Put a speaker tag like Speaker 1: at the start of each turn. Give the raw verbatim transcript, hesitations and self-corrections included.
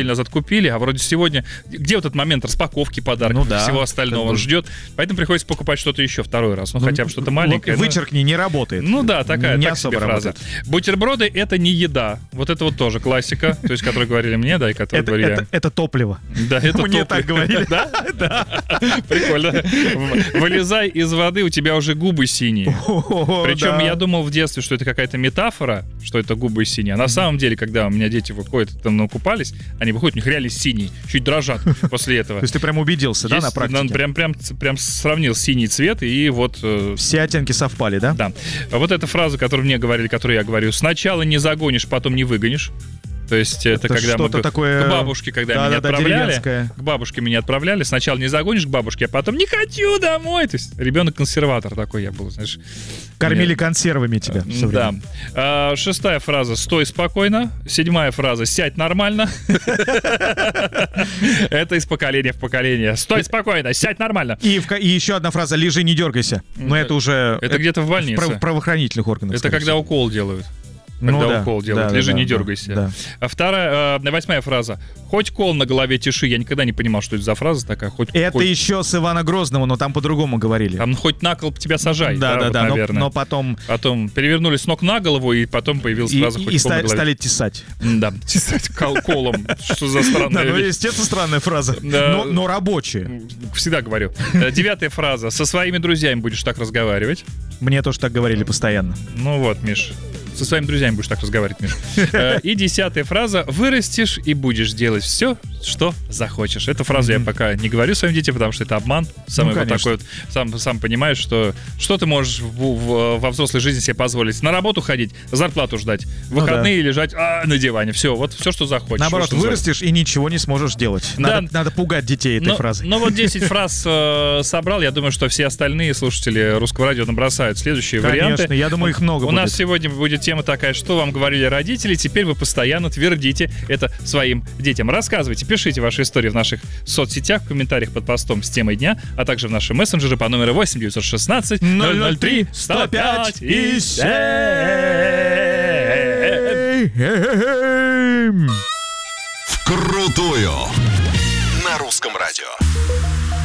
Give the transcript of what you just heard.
Speaker 1: неделю назад купили, а вроде сегодня... Где вот этот момент распаковки подарков, ну, да, всего остального? Он ждет. Поэтому приходится покупать что-то еще второй раз. Ну, ну хотя бы что-то маленькое.
Speaker 2: Вычеркни,
Speaker 1: ну...
Speaker 2: не работает.
Speaker 1: Ну да, такая
Speaker 2: не
Speaker 1: так
Speaker 2: особо
Speaker 1: себе фраза.
Speaker 2: Работает.
Speaker 1: Бутерброды — это не еда. Вот это вот тоже классика, то есть, которую говорили мне, да, и которую
Speaker 2: это,
Speaker 1: говорили...
Speaker 2: Это, это топливо.
Speaker 1: Да, это
Speaker 2: Мне
Speaker 1: топливо.
Speaker 2: так говорили.
Speaker 1: Да? Да. Прикольно. Вылезай из воды, у тебя уже губы синие. Причем я думал в детстве, что это какая-то метафора, что это губы синие. А на самом деле, когда у меня дети выходят, там, ну, купались, они выходят, у них реально синие, чуть дрожат после этого.
Speaker 2: То есть ты прям убедился, да, на практике?
Speaker 1: Прям, прям, прям сравнил синий цвет и вот...
Speaker 2: Все оттенки совпали, да?
Speaker 1: Да. Вот эта фраза, которую мне говорили, которую я говорю: сначала не загонишь, потом не выгонишь. То есть это, это когда мы
Speaker 2: такое...
Speaker 1: к бабушке, когда да, меня да, отправляли, да, к бабушке меня отправляли, сначала не загонишь к бабушке, а потом не хочу домой. То есть ребенок-консерватор такой я был, знаешь.
Speaker 2: Кормили
Speaker 1: Мне...
Speaker 2: консервами тебя.
Speaker 1: Да. А, шестая фраза: стой спокойно. Седьмая фраза: сядь нормально. Это из поколения в поколение. Стой спокойно, сядь нормально.
Speaker 2: И еще одна фраза: лежи, не дергайся. Но это уже...
Speaker 1: Это где-то в больнице.
Speaker 2: В правоохранительных органах.
Speaker 1: Это когда укол делают. Когда
Speaker 2: ну, да,
Speaker 1: укол делают,
Speaker 2: да,
Speaker 1: лежи,
Speaker 2: да,
Speaker 1: не
Speaker 2: да,
Speaker 1: дергайся.
Speaker 2: Да.
Speaker 1: А вторая, э, восьмая фраза: хоть кол на голове тиши. Я никогда не понимал, что это за фраза такая. Хоть,
Speaker 2: это
Speaker 1: хоть...
Speaker 2: еще с Ивана Грозного, но там по-другому говорили.
Speaker 1: Там хоть на кол тебя сажай.
Speaker 2: Да,
Speaker 1: да,
Speaker 2: да,
Speaker 1: вот,
Speaker 2: да.
Speaker 1: Наверное.
Speaker 2: Но, но потом...
Speaker 1: Потом перевернули с ног на голову, и потом появилась
Speaker 2: и,
Speaker 1: фраза: хоть
Speaker 2: и
Speaker 1: кол на голове.
Speaker 2: стали тесать.
Speaker 1: Да, тесать колом. Что за странная
Speaker 2: вещь.
Speaker 1: Ну,
Speaker 2: естественно, странная фраза, но рабочая.
Speaker 1: Всегда говорю. Девятая фраза: со своими друзьями будешь так разговаривать.
Speaker 2: Мне тоже так говорили постоянно.
Speaker 1: Ну вот, Миш. Со своими друзьями будешь так разговаривать, Миш. И десятая фраза: вырастешь и будешь делать все, что захочешь. Эту фразу mm-hmm. я пока не говорю своим детям, потому что это обман. Самый ну, вот такой вот, сам, сам понимаешь, что что ты можешь в, в, во взрослой жизни себе позволить? На работу ходить, зарплату ждать, в выходные ну, да. лежать а, на диване. Все, вот все, что захочешь.
Speaker 2: Наоборот,
Speaker 1: что
Speaker 2: вырастешь и ничего не сможешь делать. Надо, да. надо пугать детей этой
Speaker 1: но,
Speaker 2: фразой.
Speaker 1: Ну вот десять фраз э, собрал. Я думаю, что все остальные слушатели Русского радио набросают следующие
Speaker 2: Конечно,
Speaker 1: варианты.
Speaker 2: Конечно, я думаю, их много
Speaker 1: У
Speaker 2: будет.
Speaker 1: нас сегодня будет тема такая: что вам говорили родители, теперь вы постоянно твердите это своим детям. Рассказывайте, пишите ваши истории в наших соцсетях, в комментариях под постом с темой дня, а также в наши мессенджеры по номеру восемь девятьсот шестнадцать ноль ноль три сто пять и семь.
Speaker 3: Вкрутую.